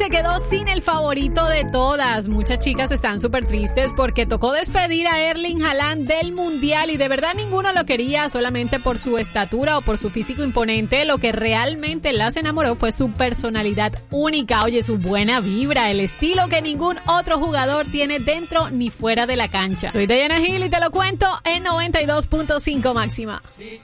se quedó sin el favorito de todas. Muchas chicas están súper tristes porque tocó despedir a Erling Haaland del Mundial y de verdad ninguno lo quería solamente por su estatura o por su físico imponente. Lo que realmente las enamoró fue su personalidad única. Oye, su buena vibra, el estilo que ningún otro jugador tiene dentro ni fuera de la cancha. Soy Diana Gil y te lo cuento en 92.5 máxima.